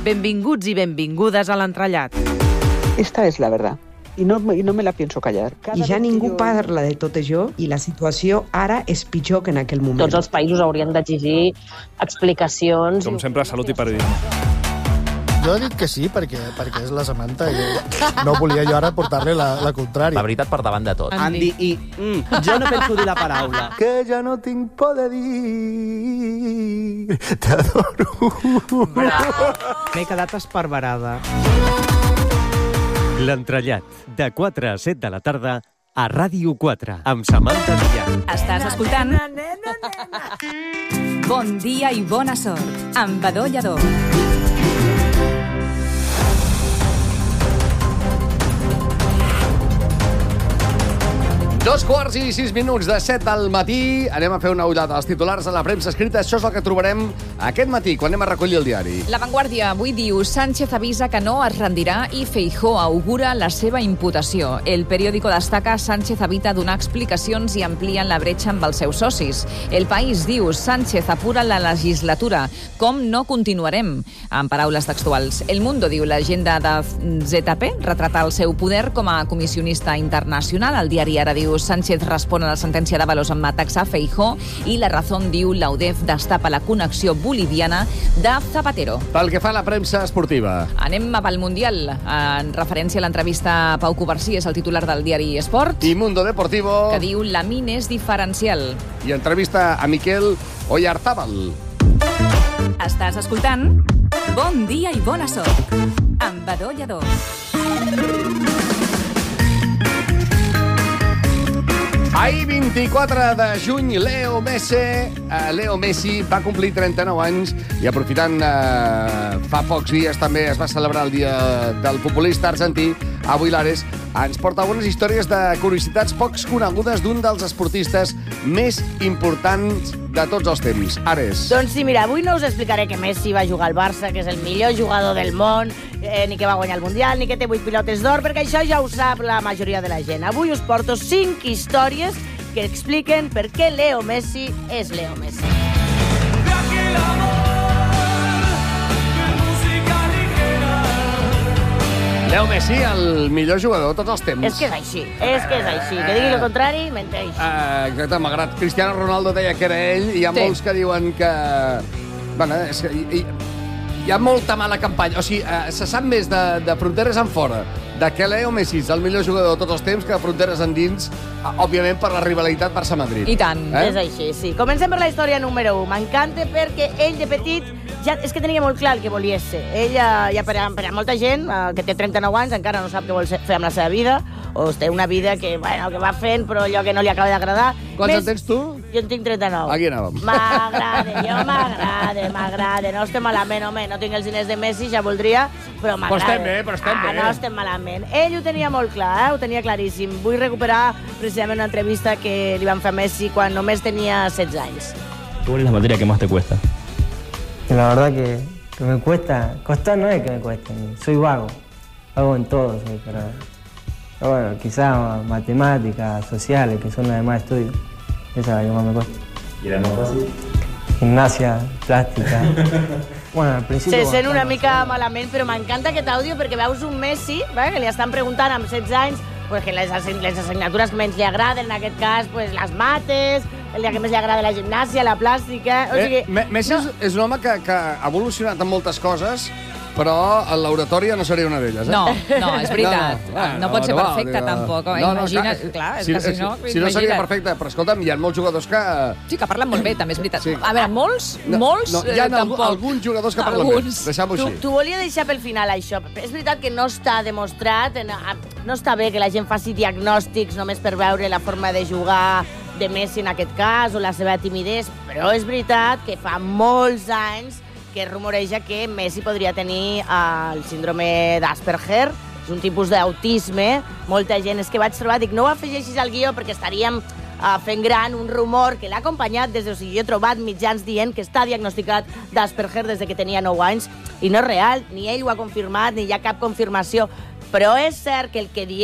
Benvinguts i benvingudes a l'entrellat. Esta es la verdad. I no me la pienso callar. I ja ningú parla de tot això i la situació ara és pitjor que en aquell moment. Tots els països haurien d'exigir explicacions. Com sempre, salut i periodisme. Jo he dit que sí, perquè és la Samantha i no volia jo ara portar-li la contrària. La veritat per davant de tot. Andy, jo no penso dir la paraula. Que ja no tinc por de dir, t'adoro. M'he quedat esparverada. L'entrellat, de 4 a 7 de la tarda, a Ràdio 4, amb Samantha Villar. Estàs escoltant? Bon dia i bona sort, amb Badó Lledó. 2:06 de 7 del matí. Anem a fer una ullada als titulars de la premsa escrita. Això és el que trobarem aquest matí, quan anem a recollir el diari. La Vanguardia avui diu: Sánchez avisa que no es rendirà i Feijóo augura la seva imputació. El periòdico destaca: Sánchez evita donar explicacions i amplien la bretxa amb els seus socis. El País diu: Sánchez apura la legislatura. Com no continuarem? En paraules textuals. El Mundo diu: l'agenda de ZP retrata el seu poder com a comissionista internacional. El diari Ara diu: Sánchez respon a la sentència d'Ábalos amb atacs a Feijóo, i La Razón diu: la UDEF destapa la connexió boliviana de Zapatero. Pel que fa a la premsa esportiva. Anem a pel Mundial. En referència a l'entrevista a Pau Covarsí, és el titular del diari Esport. I Mundo Deportivo, que diu: Lamine és diferencial. I entrevista a Miquel Oyarzábal. Estàs escoltant Bon dia i bona sort, amb Badó Lledó. Ahir, 24 de juny, Leo Messi va complir 39 anys i aprofitant fa pocs dies també es va celebrar el dia del futbolista argentí. Avui l'Ares ens porta algunes històries de curiositats pocs conegudes d'un dels esportistes més importants de tots els temps. Ares. Doncs sí, mira, avui no us explicaré que Messi va jugar al Barça, que és el millor jugador del món, ni que va guanyar el Mundial, ni que té 8 pilotes d'or, perquè això ja ho sap la majoria de la gent. Avui us porto 5 històries que expliquen per què Leo Messi és Leo Messi. Leo Messi, el millor jugador de tots els temps. És que és així, Que digui el contrari, menteix. Exacte, malgrat Cristiano Ronaldo deia que era ell, hi ha molts que diuen que... Bueno, és que hi ha molta mala campanya. O sigui, se sap més de fronteres en fora de que Leo Messi és el millor jugador de tots els temps que de fronteres endins, òbviament per la rivalitat Barça-Madrid. I tant. És així, sí. Comencem per la història número 1. M'encanta perquè ell de petit és que tenia molt clar el que volia ser. Ell, ja per a molta gent que té 39 anys, encara no sap què vol fer amb la seva vida, o té una vida que va fent, però allò que no li acaba d'agradar. Quants en tens tu? Jo en tinc 39. Aquí anàvem. M'agrada. No estem malament, home. No tinc els diners de Messi, ja voldria, però m'agrada. Però estem bé. No estem malament. Ell ho tenia molt clar, ho tenia claríssim. Vull recuperar precisament una entrevista que li van fer a Messi quan només tenia 16 anys. ¿Cuál es la materia que más te cuesta? La verdad que me cuesta. Costar no es que me cueste. Soy vago. Vago en todo, pero bueno, quizás matemáticas, sociales, que son las demás estudios. Esa es la que más me cuesta. ¿Y la más fácil? Gimnasia, plàstica... Bueno, al principi... Se sent una mica malament, però m'encanta aquest àudio perquè veus un Messi que li estan preguntant amb 16 anys que les assignatures que menys li agraden, en aquest cas les mates, el dia que més li agrada la gimnàsia, la plàstica... Messi és un home que ha evolucionat en moltes coses, però l'oratòria no seria una d'elles. No, és veritat. No pot ser perfecta, tampoc. Imagina't, clar, és que si no... Si no seria perfecta, però escolta'm, hi ha molts jugadors que... Sí, que parlen molt bé, també és veritat. A veure, molts, hi ha alguns jugadors que parlen bé. Deixem-ho així. T'ho volia deixar pel final, això. És veritat que no està demostrat, no està bé que la gent faci diagnòstics només per veure la forma de jugar de Messi en aquest cas, o la seva timidesa, però és veritat que fa molts anys que rumoreja que Messi podria tenir el síndrome d'Asperger. És un tipus d'autisme. Molta gent, és que vaig trobar, dic, no ho afegeixis al guió perquè estaríem fent gran un rumor que l'ha acompanyat des de... O sigui, jo he trobat mitjans dient que està diagnosticat d'Asperger des de que tenia 9 anys, i no és real, ni ell ho ha confirmat, ni hi ha cap confirmació. Però és cert que el que diem